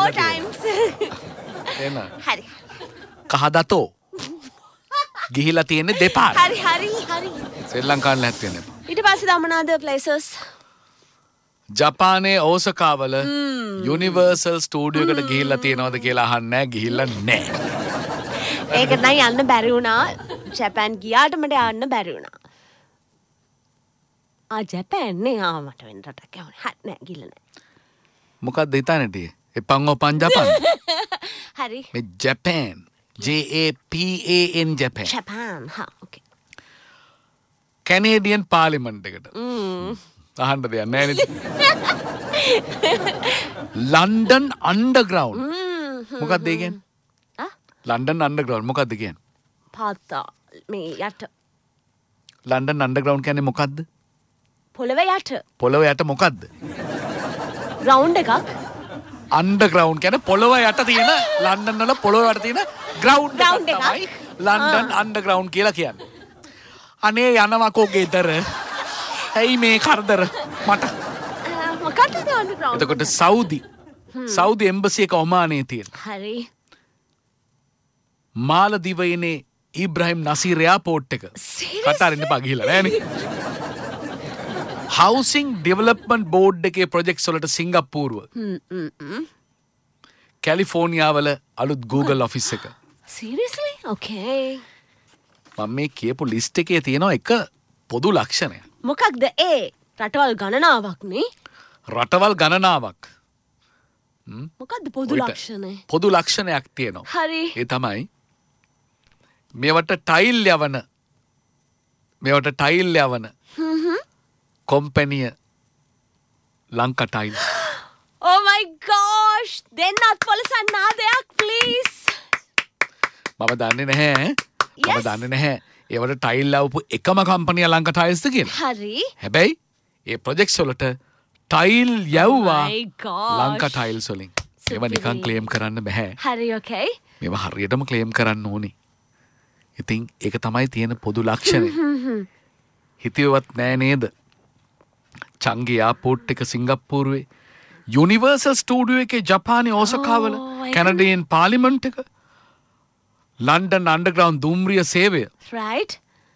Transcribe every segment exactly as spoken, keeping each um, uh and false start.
four times. එන. හරි. කහදතෝ. ගිහිලා තියෙන්නේ දෙපාර. හරි හරි හරි. ශ්‍රී ලංකාවේ නැත් වෙන්නේ. ඊට පස්සේ දමනාද places? ජපානයේ ඕසකාවල යුනිවර්සල් ස්ටුඩියෝ එකට ගිහිල්ලා තියෙනවද කියලා අහන්නේ නැහැ. ගිහිල්ලා නැහැ. ඒකට නම් යන්න බැරි වුණා. ජපාන් ගියාට මට යන්න බැරි වුණා. ආ ජපාන් නේ ආ මට වෙන රටක් යවන්නේ. හරි නෑ ගිහලා නෑ. මොකක්ද හිතන්නේ ටික? එපන් ඔපන් ජපාන. හරි. මේ Japan J A P A N Japan. Japan හා ඕකේ. කැනේඩියන් පාර්ලිමේන්තු එකට. ම් අහන්න දෙයක් නැහැ නේද? London underground. මොකක්ද ඒ කියන්නේ? ආ ලන්ඩන් අන්ඩර්ග්‍රවුන්ඩ් මොකක්ද කියන්නේ? පාතා මේ යට ලන්ඩන් අන්ඩර්ග්‍රවුන්ඩ් කියන්නේ මොකක්ද? පොළව යට. පොළව යට මොකක්ද? ග්‍රවුන්ඩ් එකක්. අන්ඩර්ග්‍රවුන්ඩ් කියන්නේ පොළව යට තියෙන ලන්ඩන් වල පොළව යට තියෙන ග්‍රවුන්ඩ් Ground එක එකක්. තමයි ලන්ඩන් අන්ඩර්ග්‍රවුන්ඩ් කියලා කියන්නේ. අනේ යනවකෝ ගෙදර. ඇයි මේ කරදර මට? මොකක්ද අන්ඩර්ග්‍රවුන්ඩ්? එතකොට සෞදි සෞදි එම්බසි එක ඔමානයේ තියෙන. හරි. මාලදිවයිනේ ඉබ්‍රහීම් නසීර් එයාපෝට් එක. කතාරින්න එපා ගිහිල්ලා නෑනේ. හවුසිං ඩෙවලොප්මන්ට් බෝඩ් එකේ ප්‍රොජෙක්ට්ස් වලට සිංගප්පූරුව. හ්ම් හ්ම් හ්ම්. කැලිෆෝනියාවල අලුත් Google ඔෆිස් එක. Seriously? Okay. මම මේ කියපු ලිස්ට් එකේ තියෙනවා එක පොදු ලක්ෂණයක්. මොකක්ද ඒ? රටවල් ගණනාවක් නේ? රටවල් ගණනාවක්. මොකක්ද පොදු ඔයිට ලක්ෂණය? පොදු ලක්ෂණයක් තියෙනවා. හරි. ඒ තමයි මේවට ටයිල් යවන මේවට ටයිල් යවන කොම්පැනිය Lanka tile. Oh my gosh! දෙන්නත් පොලසන් නාදයක් please. මම දන්නේ නැහැ. මම Yes. දන්නේ නැහැ. ඒවට ටයිල් ලවපු එකම කම්පැනිය ලංකා ටයිල්ස්ද කියලා. හරි. හැබැයි ඒ ප්‍රොජෙක්ට්ස් වලට tile යවුවා Oh my gosh. Lanka tiles වලින්. ඒවා නිකන් ක්ලේම් කරන්න බෑ. හරි okay. මේවා හරියටම ක්ලේම් කරන්න ඕනේ. ඉතින් ඒක තමයි තියෙන පොදු ලක්ෂණය. හිතියවත් නෑ නේද? චංගි එයාපෝට් එක සිංගප්පූරුවේ යුනිවර්සල් ස්ටුඩියෝ එකේ ජපානයේ ඕසකාවල කැනඩියන් පාර්ලිමේන්තු එක ලන්ඩන් අන්ඩර්ග්‍රවුන්ඩ් දුම්රිය සේවය. Right.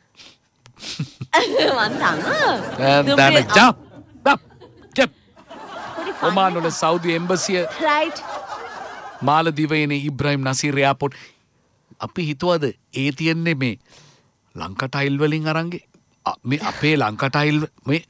මන්තම. And then a jump. Jump. Jump. ඔමාන් වල සෞදි එම්බසිය Right. මාලදිවයිනේ ඉබ්‍රහීම් නසීර් එයාපෝට්. අපි හිතුවද ඒ තියෙන්නේ මේ ලංකා ටයිල් වලින් අරන්ගේ මේ අපේ ලංකා ටයිල් මේ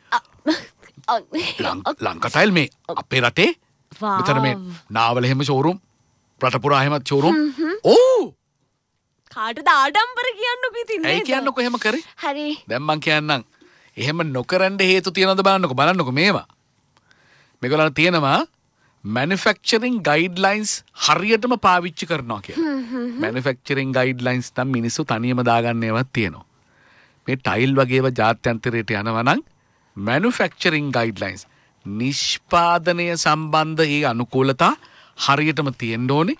ලංකා ටයිල් මේ අපේ රටේ මෙතන මේ නාවල එහෙම ෂෝරූම් රට පුරා එහෙම ෂෝරූම් ඕ කාටද ආඩම්බර කියන්න පිටින් ඇයි කියන්නකො එහෙම කරේ? හරි. දැන් මං කියන්නම් එහෙම නොකරන්න හේතු තියෙනවද බලන්නකො බලන්නකො මේවා මේගොල්ලන් තියෙනවා manufacturing guidelines හරියටම පාවිච්චි කරනවා කියලා. manufacturing guidelines නම් මිනිස්සු තනියම දාගන්න ඒවාත් තියෙනවා. මේ ටයිල් වගේ ඒවා ජාත්‍යන්තරයට යනවා නම් manufacturing guidelines නිෂ්පාදනය සම්බන්ධ ඒ අනුකූලතා හරියටම තියෙන්න ඕනේ.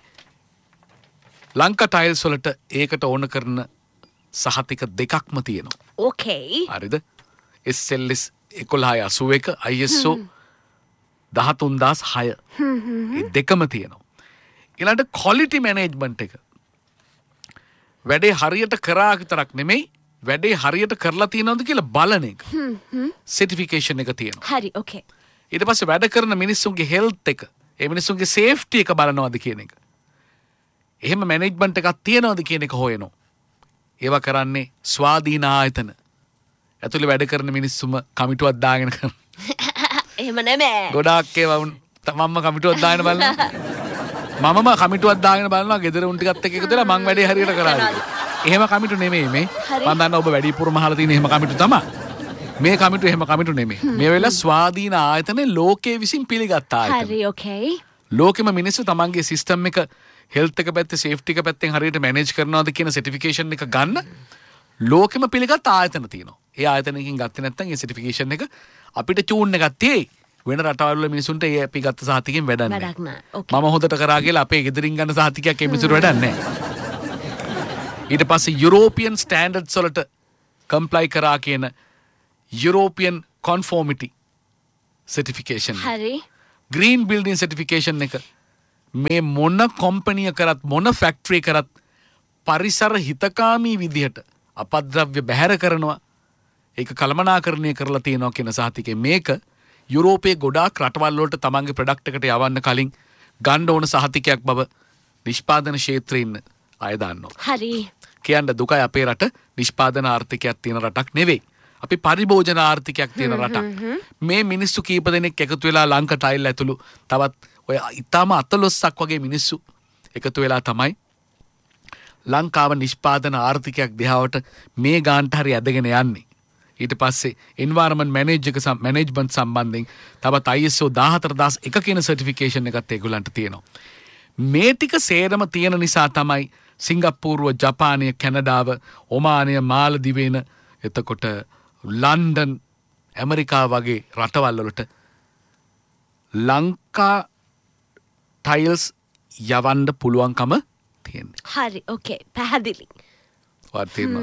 ලංකා ටයිල්ස් වලට ඒකට ඕන කරන සහතික දෙකක්ම තියෙනවා. Okay. හරිද? S L S එකොළහ අසූ එක I S O දහතුන් දහස් හය ඒ දෙකම තියෙනවා. ඊළඟට quality management එක. වැඩේ හරියට කරා විතරක් නෙමෙයි වැඩේ හරියට කරලා තියෙනවද කියලා බලන එක. certification එක තියෙනවා. හරි okay. ඊට පස්සේ වැඩ කරන මිනිස්සුන්ගේ health එක, ඒ මිනිස්සුන්ගේ safety එක බලනවද කියන එක. එහෙම management එකක් තියෙනවද කියන එක හොයනවා. ඒවා කරන්නේ ස්වාධීන ආයතන. ඇතුලේ වැඩ කරන මිනිස්සුම කමිටුවක් දාගෙන කරන. එහෙම නෙමෙයි. ගොඩාක් ඒවා තමන්ම කමිටුවක් දාගෙන බලනවා. මමම කමිටුවක් දාගෙන බලනවා ගෙදර උන් ටිකත් එක්ක එකතු වෙලා මං වැඩේ හරියට කරාද. එහෙම කමිටු නෙමෙයි මේ. මම දන්නවා ඔබ වැඩිපුරම අහලා තියෙන එහෙම කමිටු තමයි. මේ කමිටු එහෙම කමිටු නෙමෙයි. මේ වෙලාව ස්වාධීන ආයතනේ ලෝකයේ විසින් පිළිගත් ආයතන. හරි okay. ලෝකෙම මිනිස්සු තමන්ගේ සිස්ටම් එක හෙල්ත් එක පැත්තේ සේෆ්ටි එක පැත්තෙන් හරියට මැනේජ් කරනවද කියන සර්ටිෆිකේෂන් එක ගන්න ලෝකෙම පිළිගත් ආයතන තියෙනවා. ඒ ආයතනකින් ගත්තේ නැත්නම් ඒ සර්ටිෆිකේෂන් එක අපිට චූන් එකක් තියෙයි. වෙන රටවල් වල මිනිසුන්ට ඒ අපි ගත්ත සහතිකෙන් වැඩක් නැහැ. වැඩක් නැහැ. Okay. මම හොදට කරා කියලා අපේ ගෙදරින් ගන්න සහතිකයක් ඒ මිනිසුන්ට වැඩක් නැහැ. ඊට පස්සේ යුරෝපියන් ස්ටෑන්ඩඩ්ස් වලට කම්ප්ලයි කරා කියන යුරෝපියන් කොන්ෆෝමිටි සර්ටිෆිකේෂන්. හරි. ග්‍රීන් බිල්ඩින් සර්ටිෆිකේෂන් එක මේ මොන කොම්පැනිය කරත් මොන ෆැක්ටරි කරත් පරිසර හිතකාමී විදිහට අපද්‍රව්‍ය බැහැර කරනවා. ඒක කළමනාකරණය කරලා තියෙනවා කියන සහතිකේ මේක යුරෝපයේ ගොඩාක් රටවල් වලට තමන්ගේ ප්‍රොඩක්ට් එකට යවන්න කලින් ගන්න ඕන සහතිකයක් බව නිෂ්පාදන ක්ෂේත්‍රයේ ඉන්න අය දන්නවා. හරි. කියන්න දුකයි අපේ රට නිෂ්පාදන ආර්ථිකයක් තියෙන රටක් නෙවෙයි. අපි පරිභෝජන ආර්ථිකයක් තියෙන රටක්. මේ මිනිස්සු කීප දෙනෙක් එකතු වෙලා ලංක ටයිල් ඇතුළු තවත් ඔය ඉතාම අතලොස්සක් වගේ මිනිස්සු එකතු වෙලා තමයි ලංකාව නිෂ්පාදන ආර්ථිකයක් දිහාවට මේ ගාන්ට හරි ඇදගෙන යන්නේ. ඊට පස්සේ එන්වයරන්මන්ට් මැනේජර් මැනේජ්මන්ට් සම්බන්ධයෙන් තවත් I S O දාහතර දහස් එක කියන සර්ටිෆිකේෂන් එකත් ඒගොල්ලන්ට තියෙනවා. මේ ටික සේරම තියෙන නිසා තමයි සිංගප්පූරුව, ජපානය, කැනඩාව, ඔමානය, මාලදිවයින, එතකොට ලන්ඩන්, ඇමරිකා වගේ රටවල් වලට ලංකා ටයිල්ස් යවන්න පුළුවන්කම තියෙන්නේ. හරි. ඕකේ. පැහැදිලි. වර්තීම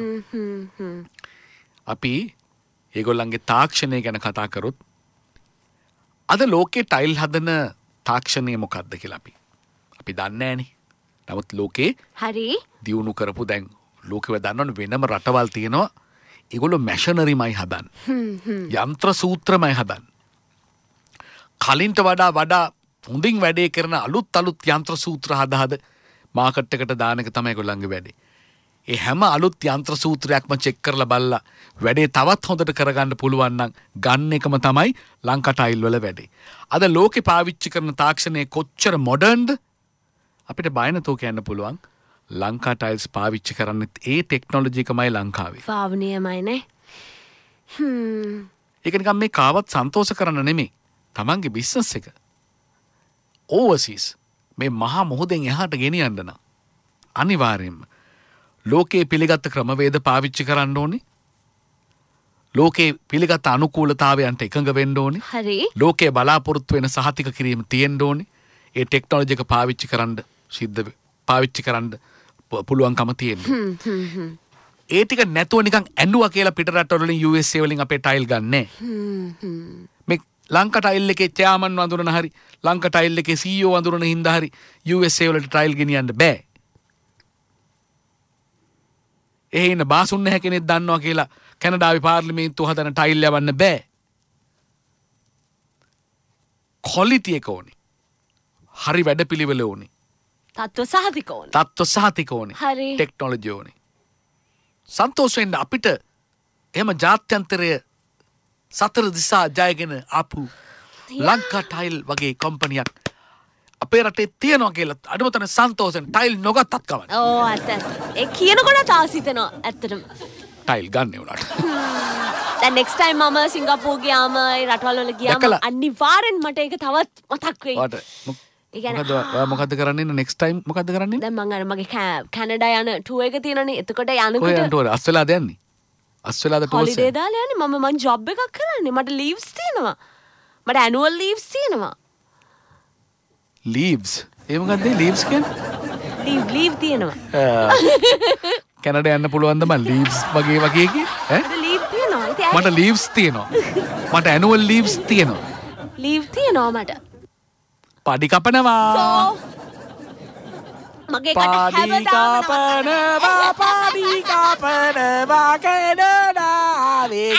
අපි ඒගොල්ලන්ගේ තාක්ෂණය ගැන කතා කරොත් අද ලෝකේ ටයිල් හදන තාක්ෂණය මොකක්ද කියලා අපි අපි දන්නේ නැහනේ. නමුත් ලෝකේ හරි දියුණු කරපු දැන් ලෝකෙව දන්නවනේ වෙනම රටවල් තියෙනවා. ඒගොල්ලෝ මැෂනරිමයි හදන්නේ. යන්ත්‍ර සූත්‍රමයි හදන්නේ. කලින්ට වඩා වඩා හොඳින් වැඩේ කරන අලුත් අලුත් යන්ත්‍ර සූත්‍ර හදා හද මාකට් එකට දාන එක තමයි ඒගොල්ලන්ගේ වැඩේ. ඒ හැම අලුත් යන්ත්‍ර සූත්‍රයක්ම චෙක් කරලා බලලා වැඩේ තවත් හොඳට කරගන්න පුළුවන් නම් ගන්න එකම තමයි ලංකා ටයිල් වල වැඩේ. අද ලෝකේ පාවිච්චි කරන තාක්ෂණය කොච්චර මොඩර්න්ද අපිට බය නැතුව කියන්න පුළුවන්. ලංකා ටයිල්ස් පාවිච්චි කරන්නේ ඒ ටෙක්නොලොජි එකමයි ලංකාවේ. පාවනීයමයි නේ. හ්ම්. ඒක නිකන් මේ කාවත් සන්තෝෂ කරන්න නෙමෙයි. තමන්ගේ බිස්නස් එක ඕවර්සීස් මේ මහා මොහොතෙන් එහාට ගෙනියන්න නම් අනිවාර්යයෙන්ම ලෝකයේ පිළිගත් ක්‍රමවේද පාවිච්චි කරන්න ඕනේ. ලෝකයේ පිළිගත් අනුකූලතාවයන්ට එකඟ වෙන්න ඕනේ. හරි. ලෝකයේ බලාපොරොත්තු වෙන සහතික කිරීම තියෙන්න ඕනේ. ඒ ටෙක්නොලොජි එක පාවිච්චි කරන්න සිද්ධ පාවිච්චි කරන්න පුළුවන්කම තියෙන්න. ඒ ටික නැතුව නිකන් ඇඬුවා කියලා පිට රටවල වලින් U S A වලින් අපේ ටයිල් ගන්නෑ. මේ ලංකා ටයිල් එකේ චෙයාමන් වඳුරන හරි ලංකා ටයිල් එකේ C E O වඳුරන හින්දා හරි U S A වලට ටයිල් ගෙනියන්න බෑ. එහෙ ඉන්න බාසුන් නැහැ කෙනෙක් දන්නවා කියලා කැනඩාවේ පාර්ලිමේන්තුව හදන ටයිල් යවන්න බෑ. ක්වොලිටි එක ඕනේ. හරි වැඩපිළිවෙල ඕනේ. තත්ත්ව සහතික ඕනේ. තත්ත්ව සහතික ඕනේ. හරි. ටෙක්නොලොජි ඕනේ. සන්තෝෂ වෙන්න අපිට එහෙම ජාත්‍යන්තරය සතර දිසා ජයගෙන ආපු ලංකා ටයිල් වගේ කම්පනියක් අපේ රටේ තියෙනවා කියලා අඩුම සන්තෝෂෙන් ටයිල් නොගත්තත් කවන්න. ඕ ඇත්ත. ඒ කියනකොට ආසිතනවා ඇත්තටම. ටයිල් ගන්න උනාට. දැන් next time මම සිංගප්පූර් ගියාම ඒ රටවල් වල ගියාම අනිවාර්යෙන් මට ඒක තවත් මතක් වෙයි. වට. මොකද ඔයා මොකද්ද කරන්නේ next time මොකද්ද කරන්නේ? දැන් මම අර මගේ කැනඩා යන ටූර් එක තියෙනනේ. එතකොට යනකොට කොහෙන් ටූර්? අස්වැලාද යන්නේ? අස්වැලාද ටූර්? හොලිඩේ දාලා යන්නේ. මම මං ජොබ් එකක් කරන්නේ. මට ලීව්ස් තියෙනවා. මට ඇනුවල් ලීව්ස් තියෙනවා. ලීව්ස්? ඒ මොකද්ද ලීව්ස් කියන්නේ? ලීව් ලීව් තියෙනවා. කැනඩා යන්න පුළුවන්ද මං ලීව්ස් වගේ වගේ කි? ඈ? මට ලීව් තියෙනවා. ඉතින් මට ලීව්ස් තියෙනවා. මට ඇනුවල් ලීව්ස් තියෙනවා. ලීව් තියෙනවා මට. පඩි කපනවා. මගේ කට හැමදාම කපනවා පඩි කපනවා කැනඩාවේ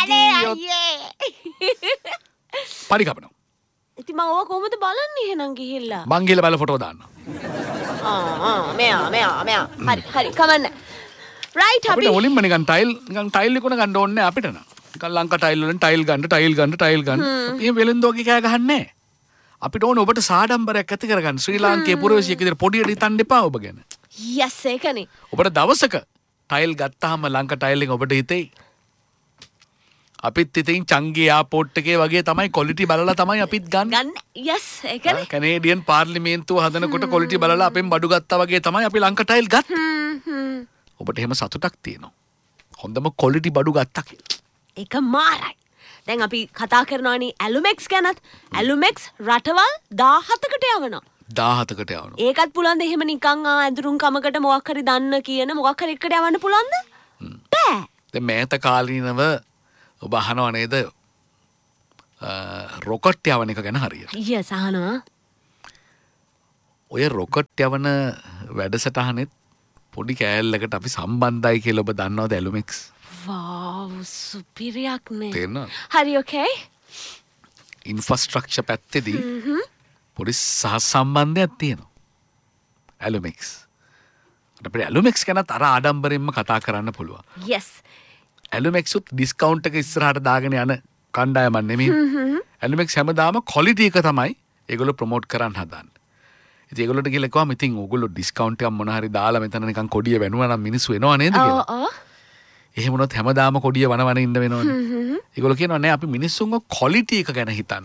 පඩි කපනවා. ඉතින් මම ඕක කොහොමද බලන්නේ එහෙනම් ගිහිල්ලා? මං ගිහලා බල ෆොටෝ දාන්න. ආ ආ මෙයා මෙයා මෙයා හරි හරි කමන්න. රයිට් අපි අපිට මුලින්ම නිකන් ටයිල් නිකන් ටයිල් විකුණ ගන්න ඕනේ නැහැ අපිට නම්. නිකන් ලංකා ටයිල් වලින් ටයිල් ගන්න ටයිල් ගන්න ටයිල් ගන්න. මේ වෙලෙන්දෝගේ කෑ ගහන්නේ නැහැ. අපිට ඕනේ ඔබට සාඩම්බරයක් ඇති කරගන්න. ශ්‍රී ලාංකේය පුරවැසියෙක් විදිහට පොඩියට හිතන්න එපා ඔබ ගැන. යස් ඒකනේ. ඔබට දවසක ටයිල් ගත්තාම ලංකා ටයිල් එක ඔබට හිතෙයි. අපිත් ඉතින් චංගි එයාපෝට් එකේ වගේ තමයි ක්වොලිටි බලලා තමයි අපිත් ගන්න. ගන්න. යස් ඒකනේ. කැනේඩියන් පාර්ලිමේන්තුව හදනකොට ක්වොලිටි බලලා අපෙන් බඩු ගත්තා වගේ තමයි අපි ලංකා ටයිල් ගත්තේ. හ්ම් හ්ම්. ඔබට එහෙම සතුටක් තියෙනවා. හොඳම ක්වොලිටි බඩු ගත්තා කියලා. ඒක මාරයි. දැන් අපි කතා කරනවානේ ඇලුමෙක්ස් ගැනත්. ඇලුමෙක්ස් රටවල් දාහතකට යවනවා. දාහතකට යවනවා. ඒකත් පුළුවන්ද එහෙම නිකන් ඇඳුරුම් කමකට මොකක් හරි දන්න කියන මොකක් හරි එකට යවන්න පුළුවන්ද? බෑ. දැන් මෑත කාලීනව ඔබ අහනවා නේද? රොකට් යවන එක ගැන හරියට. ඊය සහනවා. ඔය රොකට් යවන වැඩසටහනෙත් පොඩි කෑල්ලකට අපි සම්බන්ධයි කියලා ඔබ දන්නවද ඇලුමෙක්ස්? වව් සුපිරියක් නේ. තේරෙනවද? හරි ඕකේ. ඉන්ෆ්‍රාස්ට්‍රක්චර් පැත්තේදී පොඩි සහසම්බන්ධයක් තියෙනවා. ඇලුමෙක්ස්. අපිට ඇලුමෙක්ස් ගැනත් අර ආඩම්බරෙන්ම කතා කරන්න පුළුවන්. yes. ඇලුමෙක්ස් උත් ඩිස්කවුන්ට් එක ඉස්සරහට දාගෙන යන කණ්ඩායමක් නෙමෙයි. ඇලුමෙක්ස් හැමදාම ක්වොලිටි එක තමයි ඒගොල්ලෝ ප්‍රොමෝට් කරන්න හදන්නේ. ඉතින් ඒගොල්ලෝට කියලා කිව්වම ඉතින් ඕගොල්ලෝ ඩිස්කවුන්ට් එකක් මොන හරි දාලා මෙතන නිකන් කොඩිය වෙනුවා නම් මිනිස්සු එනවා නේද කියලා. ඔව් ඔව්. එහෙම වුණොත් හැමදාම කොඩිය වනවන ඉන්න වෙනවනේ. ඒගොල්ලෝ කියනවා නෑ අපි මිනිස්සුන්ව ක්වොලිටි එක ගැන හිතන්න.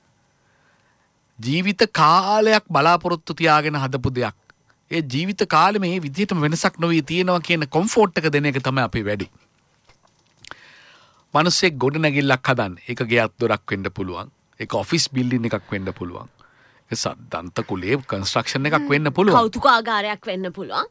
ජීවිත කාලයක් බලාපොරොත්තු තියාගෙන හදපු දෙයක්. ඒ ජීවිත කාලෙම මේ විදිහටම වෙනසක් නොවී තියෙනවා කියන කොම්ෆෝට් එක දෙන එක තමයි අපේ වැඩි. මිනිස්සෙක් ගොඩ නැගිල්ලක් හදන්න. ඒක ගෙයක් දොරක් වෙන්න පුළුවන්. ඒක ඔෆිස් බිල්ඩින් එකක් වෙන්න පුළුවන්. ඒ සද්දන්ත කුලේ කන්ස්ට්‍රක්ෂන් එකක් වෙන්න පුළුවන්. කෞතුකාගාරයක් වෙන්න පුළුවන්.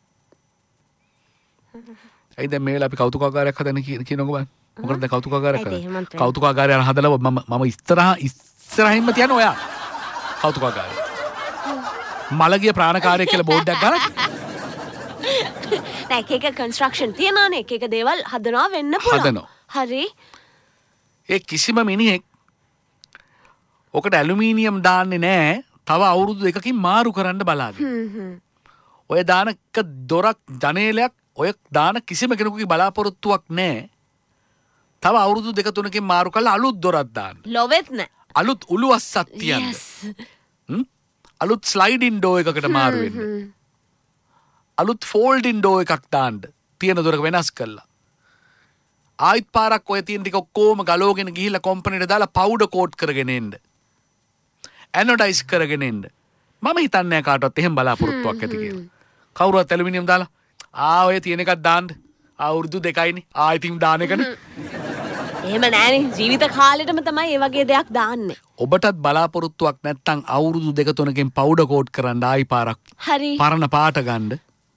ඇයි දැන් මේ වෙලාව අපි කෞතුකාගාරයක් හදන්න කියනකො බලන්න. මොකටද දැන් කෞතුකාගාරයක් හදන්නේ? කෞතුකාගාරය හදලා මම මම ඉස්සරහ ඉස්සරහින්ම තියන ඔයා. කෞතුකාගාරය. මලගිය ප්‍රාණකාරය කියලා බෝඩ් එකක් ගන්න. නෑ එක එක කන්ස්ට්‍රක්ෂන් තියනවානේ එක එක දේවල් හදනවා වෙන්න පුළුවන්. හදනවා. හරි. ඒ කිසිම මිනිහෙක් ඔකට ඇලුමිනියම් දාන්නේ නෑ තව අවුරුදු දෙකකින් මාරු කරන්න බලාගෙන. ඔය දාන එක දොරක් ජනේලයක් ඔය දාන කිසිම කෙනෙකුගේ බලාපොරොත්තුවක් නෑ. තව අවුරුදු දෙක තුනකින් මාරු කරලා අලුත් දොරක් දාන්න. ලොවෙත් නෑ. අලුත් උළුවස්සක් තියන්න. අලුත් ස්ලයිඩින් ඩෝ එකකට මාරු වෙන්න. අලුත් ෆෝල්ඩින් ඩෝ එකක් දාන්න. තියෙන දොරක වෙනස් කරලා. ආයිත් පාරක් ඔය තියෙන ටික ඔක්කොම ගලවගෙන ගිහිල්ලා කම්පැනිට දාලා පවුඩර් කෝට් කරගෙන එන්න. ඇනොඩයිස් කරගෙන එන්න. මම හිතන්නේ නැහැ කාටවත් එහෙම බලාපොරොත්තුවක් ඇති කියලා. කවුරුවත් ඇලුමිනියම් දාලා ආ ඔය තියෙන එකක් දාන්න. අවුරුදු දෙකයිනේ. ආයෙත් දාන එකනේ. එහෙම නෑනේ. ජීවිත කාලෙටම තමයි මේ වගේ දෙයක් දාන්නේ. ඔබටත් බලාපොරොත්තුවක් නැත්තම් අවුරුදු දෙක තුනකින් පවුඩර් කෝට් කරන්න ආයි පාරක්. හරි. පරණ පාට ගන්න.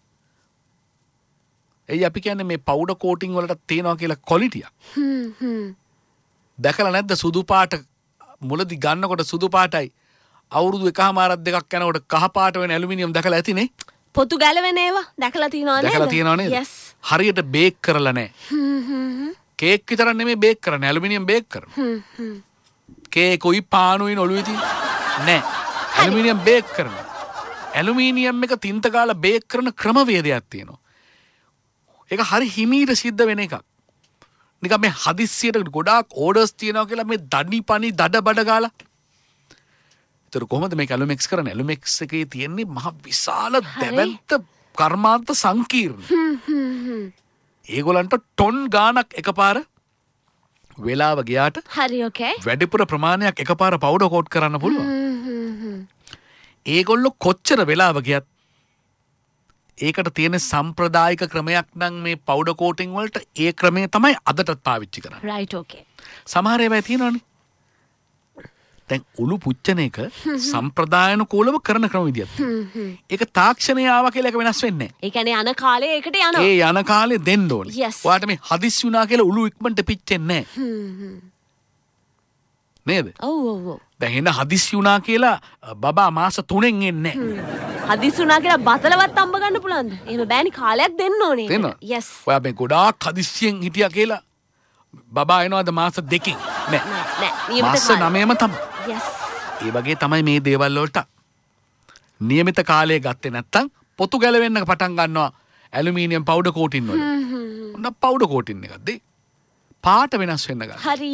එයි අපි කියන්නේ මේ පවුඩර් කෝටින් වලට තියෙනවා කියලා ක්වොලිටියක්. හ්ම් හ්ම්. දැකලා නැද්ද සුදු පාට මුලදි ගන්නකොට සුදු පාටයි අවුරුදු එකමාරක් දෙකක් යනකොට කහ පාට වෙන ඇලුමිනියම් දැකලා ඇතිනේ. පොතු ගැලවෙන ඒවා දැකලා තියෙනවා නේද? දැකලා තියෙනවා නේද? yes. හරියට බේක් කරලා නැහැ. හ්ම් හ්ම්. කේක් විතරක් නෙමෙයි බේක් කරන්නේ ඇලුමිනියම් බේක් කරනවා. හ්ම් හ්ම්. කේකුයි පානුයි ඔළුවේ තියෙන නෑ. ඇලුමිනියම් බේක් කරනවා. ඇලුමිනියම් එක තින්ත ගාලා බේක් කරන ක්‍රමවේදයක් තියෙනවා. ඒක හරි හිමීට සිද්ධ වෙන එකක්. නිකන් මේ හදිස්සියට ගොඩාක් ඕඩර්ස් තියෙනවා කියලා මේ දඩි පනි දඩ බඩ ගාලා. ඒතර කොහොමද මේක ඇලුමෙක්ස් කරන්නේ? ඇලුමෙක්ස් එකේ තියෙන්නේ මහ විශාල දැවැන්ත කර්මාන්ත සංකීර්ණ. හ්ම් හ්ම්. ඒගොල්ලන්ට ටොන් ගාණක් එකපාර වෙලාව ගියාට හරි ඕකේ. වැඩිපුර ප්‍රමාණයක් එකපාර පවුඩර් කෝට් කරන්න පුළුවන්. ඒගොල්ලෝ කොච්චර වෙලාව ගියත් ඒකට තියෙන සම්ප්‍රදායික ක්‍රමයක් නම් මේ පවුඩර් කෝටින් වලට ඒ ක්‍රමය තමයි අදටත් පාවිච්චි කරන්නේ. right okay. සමහර ඒවා තියෙනවනේ. දැන් උළු පුච්චන එක සම්ප්‍රදායනුකූලව කරන ක්‍රම විදියක්. ඒක තාක්ෂණය ආවා කියලා එක වෙනස් වෙන්නේ නැහැ. ඒ කියන්නේ යන කාලේ ඒකට යනවා. ඒ යන කාලේ දෙන්න ඕනේ. Yes. ඔයාට මේ හදිස්සි වුණා කියලා උළු ඉක්මනට පිච්චෙන්නේ නැහැ. නේද? ඔව් ඔව් ඔව්. දැන් එන හදිස්සි වුණා කියලා බබා මාස තුනෙන් එන්නේ නැහැ. හදිස්සි වුණා කියලා බතලවත් අම්බ ගන්න පුළුවන්ද? එහෙම බෑනේ කාලයක් දෙන්න ඕනේ. දෙනවා. yes. ඔයා මේ ගොඩාක් හදිස්සියෙන් හිටියා කියලා බබා එනවාද මාස දෙකකින්? නෑ. නෑ. නියමිත මාස නවයම තමයි. yes. ඒ වගේ තමයි මේ දේවල් වලට නියමිත කාලය ගත්තේ නැත්තම් පොතු ගැලවෙන්න පටන් ගන්නවා ඇලුමිනියම් පවුඩර් කෝටින් වල. ඔන්න පවුඩර් කෝටින් එකක් දෙයි. පාට වෙනස් වෙන්න ගන්න. හරි.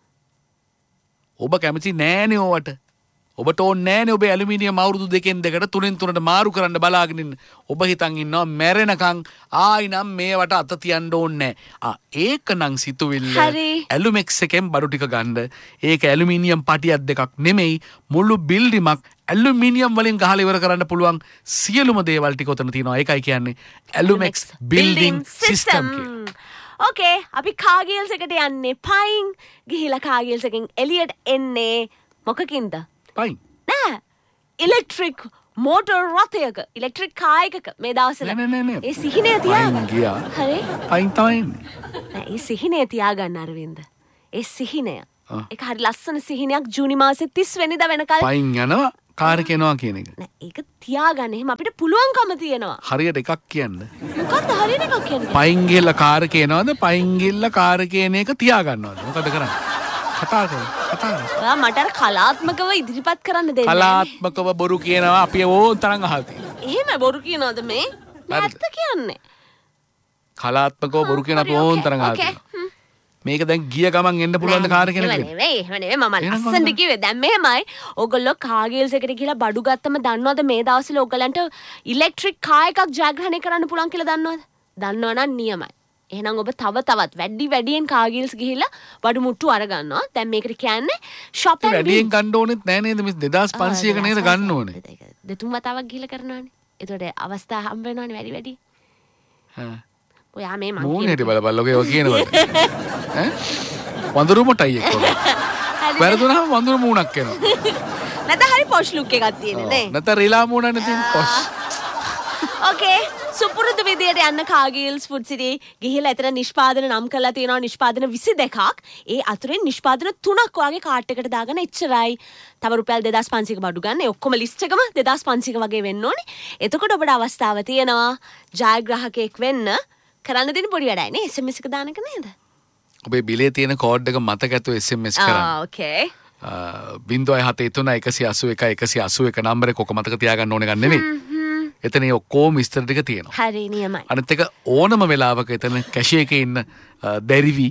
ඔබ කැමති නෑනේ ඕවට. ඔබට ඕනේ නෑනේ ඔබේ ඇලුමිනියම් අවුරුදු දෙකෙන් දෙකට තුනෙන් තුනට මාරු කරන්න බලාගෙන ඉන්න. ඔබ හිතන් ඉන්නවා මැරෙනකන් ආයි නම් මේවට අත තියන්න ඕනේ නෑ. ආ ඒක නම් සිතුවිල්ල. ඇලුමෙක්ස් එකෙන් බඩු ටික ගන්න. ඒක ඇලුමිනියම් පටියක් දෙකක් නෙමෙයි මුළු බිල්ඩිමක් ඇලුමිනියම් වලින් ගහලා ඉවර කරන්න පුළුවන් සියලුම දේවල් ටික උතන තියෙනවා. ඒකයි කියන්නේ ඇලුමෙක්ස් බිල්ඩින් සිස්ටම් කියලා. ඕකේ අපි කාගිල්ස් එකට යන්නේ පයින් ගිහිලා කාගිල්ස් එකෙන් එළියට එන්නේ මොකකින්ද? පයින්. නෑ. ඉලෙක්ට්‍රික් මෝටර් රථයක ඉලෙක්ට්‍රික් කාර් එකක මේ දවස්වල. නෑ නෑ නෑ. ඒ සිහිනය තියාගන්න. ගියා. හරි. පයින් තමයි එන්නේ. නෑ ඒ සිහිනය තියාගන්න අරවින්ද. ඒ සිහිනය. ඒක හරි ලස්සන සිහිනයක් ජූනි මාසේ තිස් වෙනිදා වෙනකල් පයින් යනවා කාර් එක එනවා කියන එක. නෑ ඒක තියාගන්න. එහෙම අපිට පුළුවන්කම තියෙනවා. හරියට එකක් කියන්න. මොකක්ද හරියට එකක් කියන්නේ? පයින් ගිහලා කාර් එක එනවද? පයින් ගිහලා කාර් එක එන එක තියාගන්නවද? මොකද කරන්නේ? කතා කරමු. කතා කරමු. ඔයා මට අර කලාත්මකව ඉදිරිපත් කරන්න දෙන්න. කලාත්මකව බොරු කියනවා අපි ඕන් තරම් අහලා තියෙනවා. එහෙම බොරු කියනවද මේ? නැත්ත කියන්නේ. කලාත්මකව බොරු කියන අපි ඕන් තරම් අහලා තියෙනවා. මේක දැන් ගිය ගමන් එන්න පුළුවන් ද කාර් කෙනෙක්ට? නෙවෙයි එහෙම නෙවෙයි මම ලස්සනට කිව්වේ. දැන් මෙහෙමයි. ඕගොල්ලෝ කාගේල්ස් එකට ගිහලා බඩු ගත්තම දන්නවද මේ දවස්වල ඕගලන්ට ඉලෙක්ට්‍රික් කාර් එකක් ජයග්‍රහණය කරන්න පුළුවන් කියලා දන්නවද? දන්නවනම් නියමයි. එහෙනම් ඔබ තව තවත් වැඩි වැඩියෙන් කාගේල්ස් ගිහිල්ලා බඩු මුට්ටු අරගන්නවා. දැන් මේකට කියන්නේ ෂොප් එකේ වැඩියෙන් ගන්න ඕනෙත් නෑ නේද? මේ දෙදාස් පන්සීයක නේද ගන්න ඕනේ. දෙතුන් වතාවක් ගිහිල්ලා කරනවානේ. ඒතකොට අවස්ථා හම්බ වෙනවානේ වැඩි වැඩි. හා ඔයා මේ මං මූණ හිටි බල බල ඔගේ ඔය කියනකොට ඈ වඳුරු මොටයි එක්ක වැරදුනහම වඳුරු මූණක් එනවා නැත්නම් හරි පොෂ් ලුක් එකක් තියෙන්නේ නේ නැත්නම් රිලා මූණක් තියෙන පොෂ් ඕකේ සුපුරුදු විදියට යන්න කාගිල්ස් ෆුඩ් සිටි ගිහිල්ලා එතන නිෂ්පාදන නම් කරලා තියෙනවා නිෂ්පාදන විසි දෙකක් ඒ අතුරෙන් නිෂ්පාදන තුනක් වගේ කාට් එකට දාගෙන එච්චරයි තව රුපියල් දෙදාස් පන්සීයක බඩු ගන්න ඒ ඔක්කොම ලිස්ට් එකම දෙදාස් පන්සීයක වගේ වෙන්න ඕනේ එතකොට ඔබට අවස්ථාව තියෙනවා ජයග්‍රාහකයෙක් වෙන්න කරන්න දෙන පොඩි වැඩයි නේ එස් එම් එස් එක දාන එක නේද ඔබේ බිලේ තියෙන කෝඩ් එක මතක ඇතුව එස් එම් එස් කරන්න ආ ඕකේ බිංදුවයි හතේ තුන එකසිය අසූ එකයි එකසිය අසූ එක නම්බර් එක ඔක මතක තියාගන්න ඕන එක නෙමෙයි එතන ඒ ඔක්කොම විස්තර ටික තියෙනවා හරි නියමයි අනිත් එක ඕනම වෙලාවක එතන කැෂේ එකේ ඉන්න දැරිවි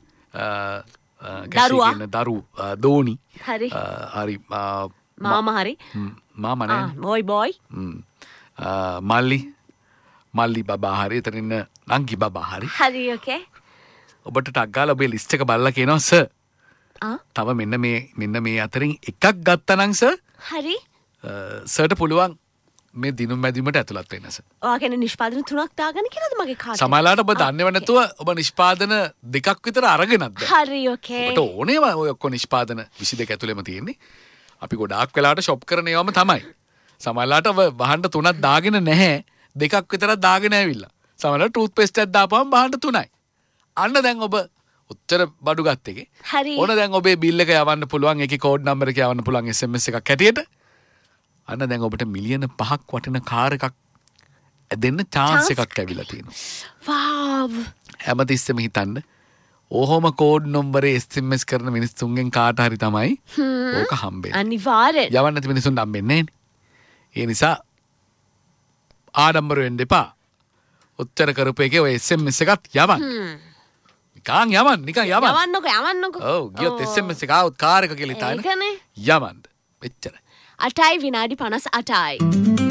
කැෂේ එකේ ඉන්න දරු දෝනි හරි හරි මාමා හරි මාමා නේ බොයි බොයි මල්ලි මල්ලි බබා හරි එතන ඉන්න නංගි බබා හරි හරි ඕකේ ඔබට ටක් ගාලා ඔබේ ලිස්ට් එක බලලා කියනවා සර් ආ තව මෙන්න මේ මෙන්න මේ අතරින් එකක් ගත්තා නම් සර් හරි සර්ට පුළුවන් මේ දිනුම් මැදීමට ඇතුළත් වෙන්න සර් ඔයා කියන්නේ නිෂ්පාදන තුනක් දාගන්න කියලාද මගේ කාට් සමහරවිට ඔබ දන්නේව නැතුව ඔබ නිෂ්පාදන දෙකක් විතර අරගෙනත් හරි ඕකේ ඔබට ඕනේම ඔය ඔක්කොම නිෂ්පාදන විසි දෙක ඇතුළෙම තියෙන්නේ අපි ගොඩාක් වෙලාවට ෂොප් කරන ඒවාම තමයි සමහරවිට ඔබ වහන්න තුනක් දාගෙන නැහැ දෙකක් විතරක් දාගෙන ඇවිල්ලා සමහරවිට ටූත් පේස්ට් එකක් දාපුවම වහන්න තුනයි අන්න දැන් ඔබ උත්තර බඩු ගත්ත එකේ හරි ඕන දැන් ඔබේ බිල් එක යවන්න පුළුවන් ඒකේ කෝඩ් නම්බර් එක යවන්න පුළුවන් එස් එම් එස් එකක් හැටියට අන්න දැන් ඔබට මිලියන පහක් වටින කාර් එකක් දෙන්න chance එකක් ඇවිල්ලා තියෙනවා වාව් හැමතිස්සෙම හිතන්න ඕහොම කෝඩ් නම්බරේ එස් එම් එස් කරන මිනිස්සුන්ගෙන් කාට හරි තමයි ඕක හම්බෙන්නේ අනිවාර්යෙන් යවන්න නැති මිනිස්සුන්ට හම්බෙන්නේ නැහැ ඒ නිසා ආඩම්බර වෙන්න එපා උත්තර කරපු එකේ ඔය එස් එම් එස් එකත් යවන්න නිකන් යවන්න නිකන් යවන්න යවන්නකෝ යවන්නකෝ ඔව් ගියොත් එස් එම් එස් එක ආවොත් කාර් එක කියලා හිතාගෙන ඒකනේ යවන්න එච්චරයි අටයි විනාඩි පනස් අටයි